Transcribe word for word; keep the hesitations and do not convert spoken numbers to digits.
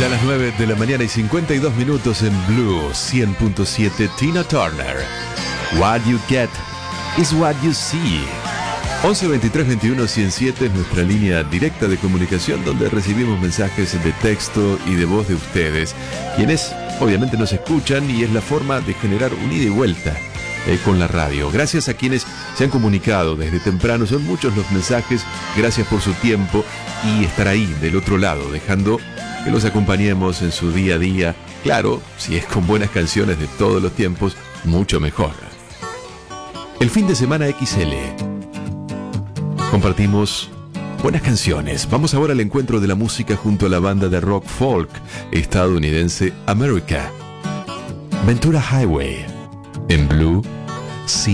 Ya a las nueve de la mañana y cincuenta y dos minutos en Blue cien punto siete, Tina Turner. What you get is what you see. once veintitrés veintiuno ciento siete es nuestra línea directa de comunicación donde recibimos mensajes de texto y de voz de ustedes, quienes obviamente nos escuchan y es la forma de generar un ida y vuelta eh, con la radio. Gracias a quienes se han comunicado desde temprano, son muchos los mensajes, gracias por su tiempo y estar ahí del otro lado, dejando que los acompañemos en su día a día. Claro, si es con buenas canciones de todos los tiempos, mucho mejor. El fin de semana X L. Compartimos buenas canciones. Vamos ahora al encuentro de la música junto a la banda de rock folk estadounidense America. Ventura Highway en Blue